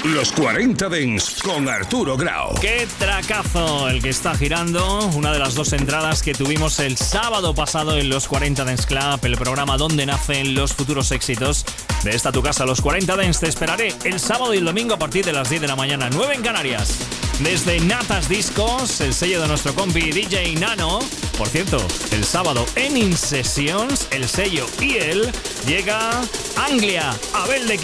Los 40 Dents con Arturo Grau. ¡Qué tracazo el que está girando! Una de las dos entradas que tuvimos el sábado pasado en los 40 Dents Club, el programa donde nacen los futuros éxitos de esta tu casa, los 40 Dents. Te esperaré el sábado y el domingo a partir de las 10 de la mañana, 9 en Canarias. Desde Natas Discos, el sello de nuestro compi DJ Nano. Por cierto, el sábado en In Sessions, el sello y él, llega Anglia, Abel de